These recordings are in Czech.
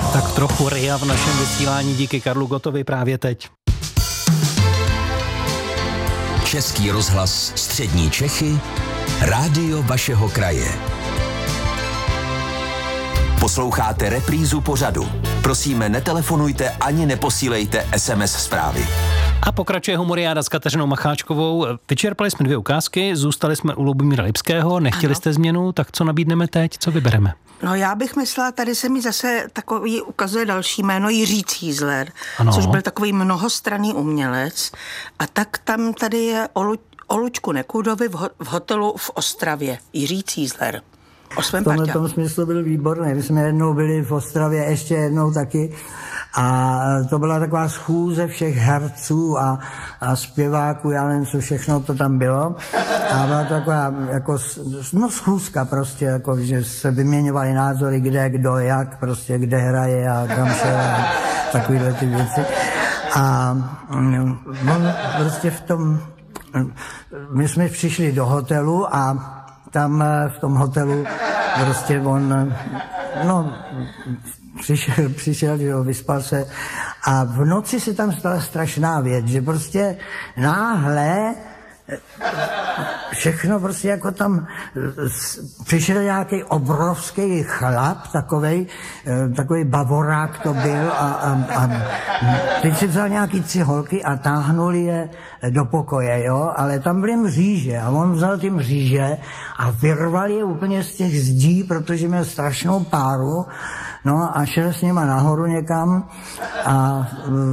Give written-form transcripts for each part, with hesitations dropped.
Tak trochu RIA v našem vysílání díky Karlu Gottovi právě teď. Český rozhlas Střední Čechy, rádio vašeho kraje. Posloucháte reprízu pořadu. Prosíme, netelefonujte ani neposílejte SMS zprávy. A pokračuje humoriáda s Kateřinou Macháčkovou. Vyčerpali jsme 2 ukázky, zůstali jsme u Lubomíra Lipského, nechtěli jste změnu, tak co nabídneme teď, co vybereme? No já bych myslela, tady se mi zase takový ukazuje další jméno Jiří Cízler, což byl takový mnohostranný umělec. A tak tam tady je o Luďku Nekudovi v hotelu v Ostravě. Jiří Cízler. V tomhle smyslu byl výborný. My jsme jednou byli v Ostravě, ještě jednou taky. A to byla taková schůze všech herců a zpěváků, já nevím, co všechno to tam bylo. A byla taková jako, schůzka prostě, jako, že se vyměňovaly názory, kde, kdo, jak, prostě, kde hraje a kam šel a takovýhle ty věci. A on prostě v tom, my jsme přišli do hotelu a tam v tom hotelu prostě on, přišel, že vyspal se a v noci se tam stala strašná věc, že prostě náhle všechno prostě jako tam přišel nějaký obrovský chlap, takovej bavorák to byl a teď si vzal nějaký 3 holky a táhnuli je do pokoje, jo, ale tam byly mříže a on vzal ty mříže a vyrval je úplně z těch zdí, protože měl strašnou páru. No a šel s nima nahoru někam a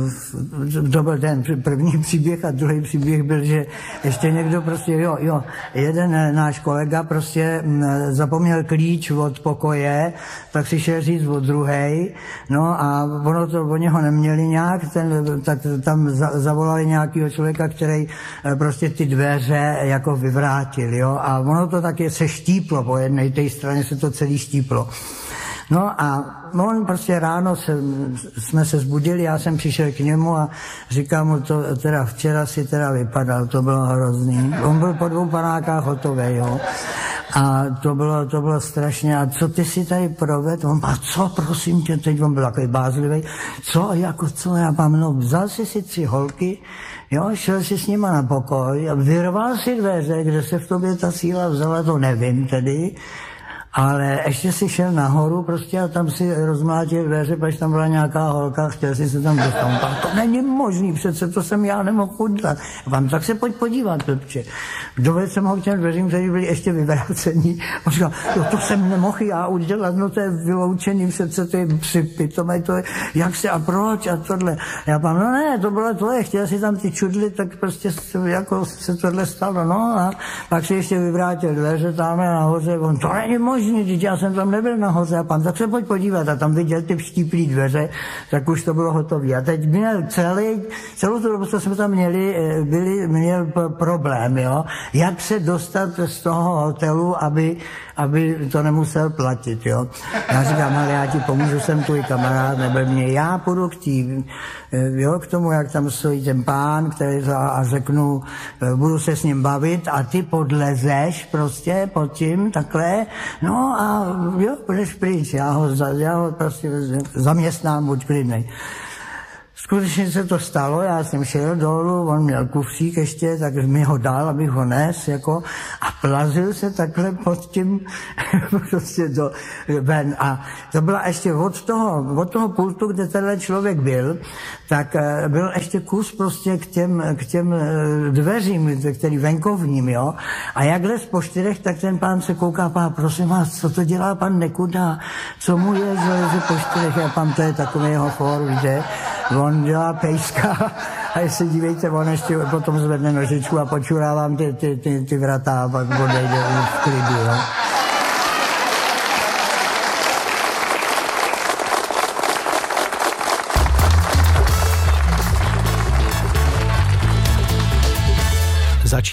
to byl ten první příběh a druhý příběh byl, že ještě někdo prostě, jeden náš kolega prostě zapomněl klíč od pokoje, tak si šel říct od druhej, no a oni ho neměli nějak, tak tam zavolali nějakého člověka, který prostě ty dveře jako vyvrátil, jo, a ono to taky se štíplo po jedné té straně, se to celý štíplo. No a on prostě ráno jsme se zbudili, já jsem přišel k němu a říkám mu to, teda včera si teda vypadal, to bylo hrozný. On byl po 2 panákách hotový, jo. A to bylo strašně, a co ty si tady provedl? On a co, prosím tě, teď on byl takový bázlivý, co, já mám, vzal si 3 holky, jo, šel si s nima na pokoj a vyrval si dveře, kde se v tobě ta síla vzala, to nevím tedy, ale ještě si šel nahoru prostě a tam si rozmlátil dveře, protože tam byla nějaká holka, chtěl si se tam dostat. To není možný, přece to jsem já nemohl udělat. Vám tak se pojď podívat, Pepče. Dovedl jsem ho k těm dveřím, které byly ještě vyvrácení. On říkal, to jsem nemohl já udělat, no to je vyloučený, přece to je připitomé, to je, jak se a proč a tohle. Já pám, no ne, to bylo tvoje, chtěl si tam ty čudly, tak prostě jako se tohle stalo, no a pak si ještě vyvrátil dveře tam nahoře, on to není možný. Já jsem tam nebyl nahoře a pan, tak se pojď podívat a tam viděl ty vštíplý dveře, tak už to bylo hotové. A teď měl celou tu dobu, co jsme tam měl problém, jo, jak se dostat z toho hotelu, aby to nemusel platit, jo. Já říkám, ale já ti pomůžu, jsem tvůj kamarád, nebyl mě, já půjdu k tomu, jak tam stojí ten pán, který a řeknu, budu se s ním bavit a ty podlezeš prostě pod tím, takhle, no a jo, budeš pryč, já ho prostě zaměstnám, buď klidnej. Skutečně se to stalo, já jsem šel dolů, on měl kufřík ještě, tak mi ho dal, abych ho nes, jako, a plazil se takhle pod tím, prostě ven. A to byla ještě od toho pultu, kde tenhle člověk byl, tak byl ještě kus prostě k těm dveřím, který venkovním, jo. A jak les po 4, tak ten pán se kouká, pán, prosím vás, co to dělá pan Nekuda, co mu je, že leze po 4, a pan, to je takový jeho for, víte. On dělá pejska a jestli dívejte, on ještě potom zvedne nožičku a počurá vám ty vrata a pak odejde v klidu, jo.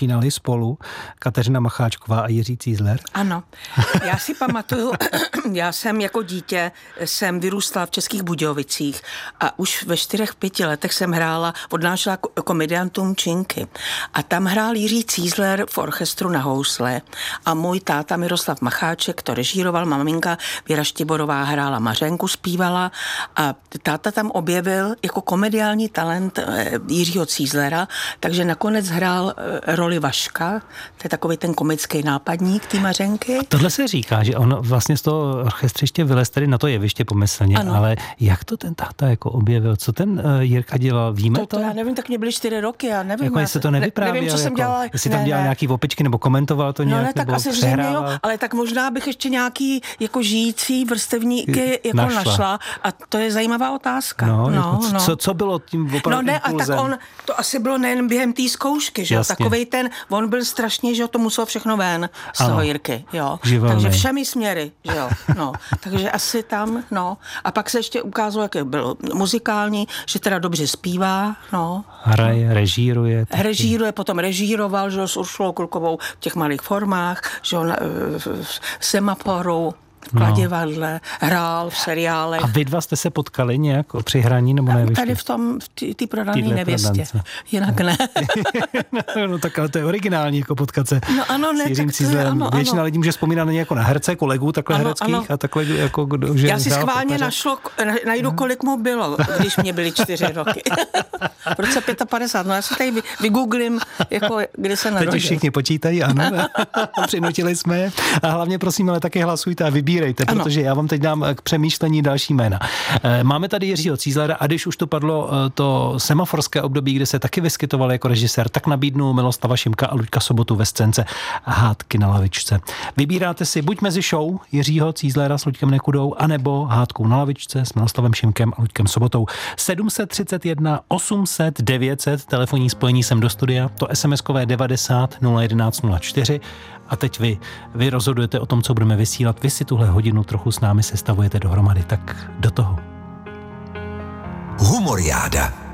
začínali spolu, Kateřina Macháčková a Jiří Cízler? Ano. Já si pamatuju, já jsem jako dítě vyrůstala v Českých Budějovicích a už ve 4-5 letech jsem odnášela komediantům činky. A tam hrál Jiří Cízler v orchestru na housle a můj táta Miroslav Macháček to režíroval, maminka Věra Štiborová hrála Mařenku, zpívala a táta tam objevil jako komediální talent Jiřího Cízlera, takže nakonec hrál roli Vaška, to je takový ten komický nápadník té Mařenky. Tohle se říká, že on vlastně z toho orchestřiště vylez tady na to jeviště pomyslně, ano. Ale jak to ten táta jako objevil? Co ten Jirka dělal? Víme to? Já nevím, tak mě byly 4 roky, já nevím. Jako jestli to nevyprávěl, nevím, co jsem dělala. Jestli tam dělal nějaký opičky nebo komentoval to nějak, tak nebo asi přehrával. Jo, ale tak možná bych ještě nějaký jako žijící vrstevníky jako našla. A to je zajímavá otázka. Co bylo tím opravdu impulzem? A tak to asi bylo nejen během té zkoušky, že jo? Takovej on byl strašně, že jo, to muselo všechno ven z toho Jirky, jo. Takže všemi směry, že jo. Takže asi tam, A pak se ještě ukázalo, jak byl muzikální, že teda dobře zpívá, Hraje, režíruje. Potom režíroval, že jo, s Uršulou Kulkovou v těch malých formách, že jo, v Semaforu, v Kladivadle, hrál v seriálech. A vy dva jste se potkali nějak při hraní nebo ne? Tady v té prodané nevěstě. Jinak ne. Tak ale to je originální jako potkat se s Jiřím Cízlerem. Většina lidí může vzpomínat na ně jako na herce, kolegů takhle hereckých a takhle jako že já si schválně najdu, kolik mu bylo, když mě byly 4 roky. V roce 55. Já si tady vygooglím, jako, kde se narodil. Teď už všichni počítají, ano. Přinutili jsme je. A hlavně prosím, ale taky hlasujte a vybírejte, protože já vám teď dám k přemýšlení další jména. Máme tady Jiřího Cízlera a když už to padlo to semaforské období, kde se taky vyskytoval jako režisér, tak nabídnu Miloslava Šimka a Luďka Sobotu ve scénce Hádky na lavičce. Vybíráte si buď mezi show Jiřího Cízlera s Luďkem Nekudou, anebo Hádkou na lavičce s Miloslavem Šimkem a Luďkem Sobotou. 731 800 900, telefonní spojení sem do studia, to SMS-kové 90 011 04. A teď vy rozhodujete o tom, co budeme vysílat. Vy si tuhle hodinu trochu s námi sestavujete dohromady, tak do toho. Humoriáda.